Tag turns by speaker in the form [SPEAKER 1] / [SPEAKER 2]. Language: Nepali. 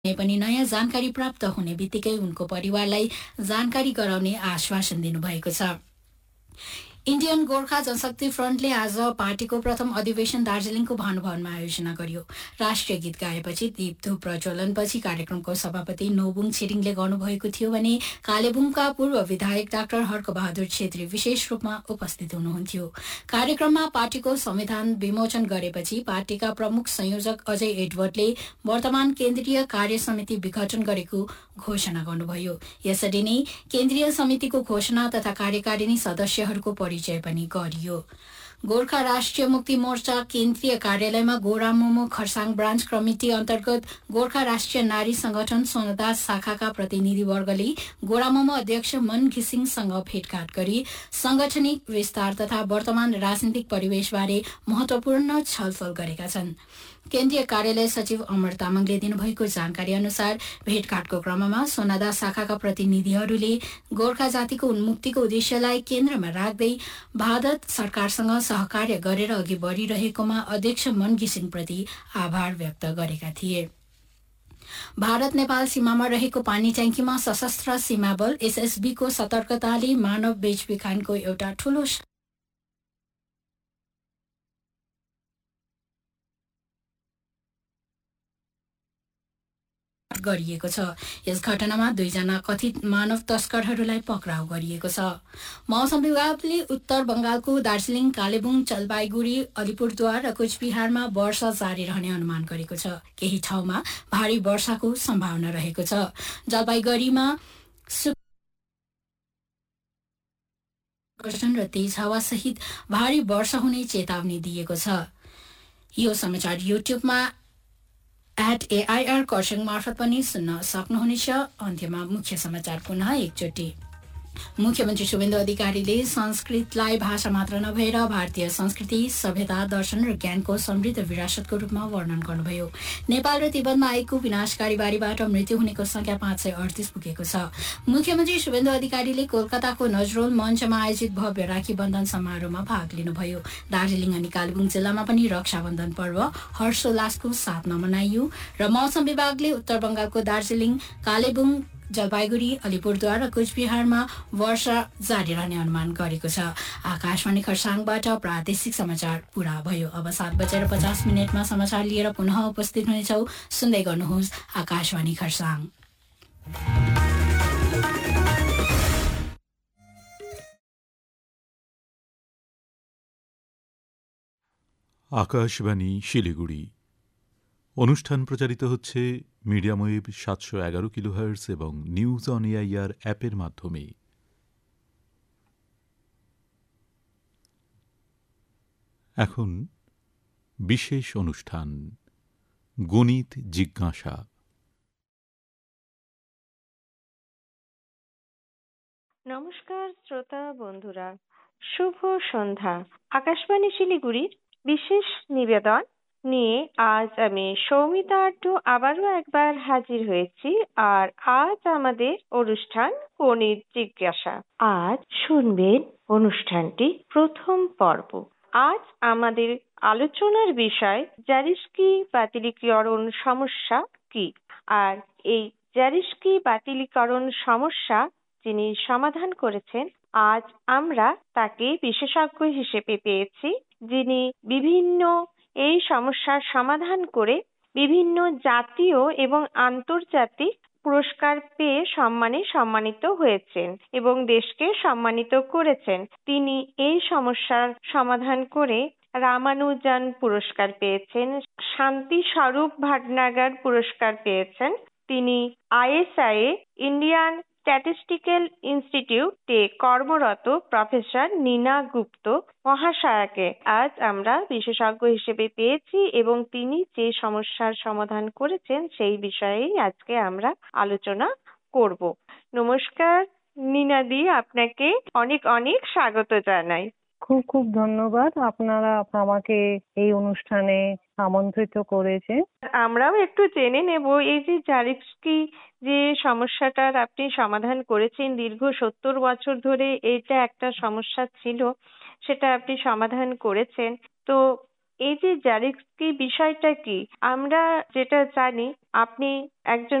[SPEAKER 1] पनि नयाँ जानकारी प्राप्त हुने बित्तिकै उनको परिवारलाई जानकारी गराउने आश्वासन दिनुभएको छ। इन्डियन गोर्खा जनशक्ति फ्रन्टले आज पार्टीको प्रथम अधिवेशन दार्जीलिङको भानुभवनमा आयोजना गर्यो। राष्ट्रिय गीत गाएपछि दीपधूप प्रज्वलनपछि कार्यक्रमको सभापति नोबुङ छिरिङले गर्नुभएको थियो भने कालेबुङका पूर्व विधायक डाक्टर हर्कबहादुर छेत्री विशेष रूपमा उपस्थित हुनुहुन्थ्यो। कार्यक्रममा पार्टीको संविधान विमोचन गरेपछि पार्टीका प्रमुख संयोजक अजय एडवर्डले वर्तमान केन्द्रीय कार्य समिति विघटन गरेको घोषणा गर्नुभयो। यसरी नै केन्द्रीय समितिको घोषणा तथा कार्यकारिणी सदस्यहरूको परिचय पनि गरियो। गोर्खा राष्ट्रिय मुक्ति मोर्चा केन्द्रीय कार्यालयमा गोरा मोमो खरसाङ ब्रान्च कमिटी अन्तर्गत गोर्खा राष्ट्रिय नारी संगठन सोनदास शाखाका प्रतिनिधिवर्गले गोरा मोमो अध्यक्ष मन घिसिङसँग भेटघाट गरी सांगठनिक विस्तार तथा वर्तमान राजनीतिक परिवेशबारे महत्वपूर्ण छलफल गरेका छन्। केन्द्रीय कार्यालय सचिव अमर तामाङले दिनुभएको जानकारी अनुसार भेटघाटको क्रममा सोनादा शाखाका प्रतिनिधिहरूले गोर्खा जातिको उन्मुक्तिको उद्देश्यलाई केन्द्रमा राख्दै भारत सरकारसँग सहकार्य गरेर अघि बढ़िरहेकोमा अध्यक्ष मन घिसिङप्रति आभार व्यक्त गरेका थिए। भारत नेपाल सीमामा रहेको पानी ट्याङ्कीमा सशस्त्र सीमा बल एसएसबीको सतर्कताले मानव बेचबिखनको एउटा ठूलो गरिएको छ। यस घटनामा 2 जना कथित मानव तस्करहरूलाई पक्राउ गरिएको छ। मौसम विभागले उत्तर बंगालको दार्जीलिङ, कालेबुङ, जलपाइगुडी, अलिपुरद्वार र कुचबिहारमा वर्षा जारी रहने अनुमान गरेको छ। केही ठाउँमा भारी वर्षाको सम्भावना रहेको छ। जलपाइगुडीमा र तेज हावा सहित भारी वर्षा हुने चेतावनी दिएको छ। यो समाचार युट्युबमा @AIR खरसाङ मार्फत पनि सुन्न सक्नुहुनेछ। अन्त्यमा मुख्य समाचार पुनः एकचोटि। मुख्यमन्त्री शुभेन्दु अधिकारीले संस्कृतलाई भाषा मात्र नभएर भारतीय संस्कृति, सभ्यता, दर्शन र ज्ञानको समृद्ध विरासतको रूपमा वर्णन गर्नुभयो। नेपाल र तिब्बतमा आएको विनाशकारी बाढीबाट मृत्यु हुनेको संख्या 538 पुगेको छ। मुख्यमन्त्री शुभेन्दु अधिकारीले कोलकाताको नजरोल मञ्चमा आयोजित भव्य राखी बन्धन समारोहमा भाग लिनुभयो। दार्जीलिङ अनि कालेबुङ जिल्लामा पनि रक्षाबन्धन पर्व हर्षोल्लासको साथमा मनाइयो र मौसम विभागले उत्तर बंगालको दार्जीलिङ, कालेबुङ, जलपाइगुडी, अलिपुरद्वार र कुचबिहारमा वर्षा जारी रहने अनुमान गरेको छ। आकाशवाणी खरसाङबाट प्रादेशिक समाचार पूरा भयो। अब 7:50 मा समाचार लिएर पुनः उपस्थित हुनेछौ। सुन्दै गर्नुहोस् आकाशवाणी खरसाङ।
[SPEAKER 2] আকাশবাণী শিলিগুড়ি। অনুষ্ঠান প্রচারিত হচ্ছে মিডিয়াম ওয়েভ 711 কিলোহার্টজ এবং নিউজ অন এআইআর অ্যাপের মাধ্যমে। এখন বিশেষ অনুষ্ঠান গণিত জিজ্ঞাসা।
[SPEAKER 3] নমস্কার শ্রোতা বন্ধুরা, শুভ সন্ধ্যা। আকাশবাণী শিলিগুড়ির বিশেষ নিবেদন নিয়ে আজ আমি সৌমিতা আড্ডু আবারও একবার হাজির হয়েছি। আর আজ আমাদের অনুষ্ঠান গণিত জিজ্ঞাসা। আজ শুনবেন অনুষ্ঠানটি প্রথম পর্ব। আজ আমাদের আলোচনার বিষয় জ্যারিস্কি বাতিলীকরণ সমস্যা কি। আর এই জ্যারিস্কি বাতিলীকরণ সমস্যা যিনি সমাধান করেছেন, আজ আমরা তাকে বিশেষজ্ঞ হিসেবে পেয়েছি, যিনি বিভিন্ন এই সমস্যার সমাধান করে বিভিন্ন জাতীয় এবং আন্তর্জাতিক পুরস্কার পেয়ে সম্মানিত হয়েছেন এবং দেশকে সম্মানিত করেছেন। তিনি এই সমস্যার সমাধান করে রামানুজন পুরস্কার পেয়েছেন, শান্তি স্বরূপ ভাটনাগর পুরস্কার পেয়েছেন। তিনি ISI ইন্ডিয়ান স্ট্যাটিস্টিক্যাল ইনস্টিটিউটে কর্মরত প্রফেসর নীনা গুপ্ত মহাশয়াকে আজ আমরা বিশেষজ্ঞ হিসেবে পেয়েছি এবং তিনি যে সমস্যার সমাধান করেছেন সেই বিষয়েই আজকে আমরা আলোচনা করব। নমস্কার নীনাদি, আপনাকে অনেক অনেক স্বাগত জানাই।
[SPEAKER 4] খুব খুব ধন্যবাদ, আপনারা আমাকে এই অনুষ্ঠানে আমন্ত্রিত করেছে।
[SPEAKER 3] আমরাও একটু জেনে নেব এই যে জ্যারিস্কি যে সমস্যাটার আপনি সমাধান করেছেন, দীর্ঘ 70 বছর ধরে এটা একটা সমস্যা ছিল, সেটা আপনি সমাধান করেছেন। তো এই যে জারিস্কি বিষয়টা কি, আমরা যেটা জানি আপনি একজন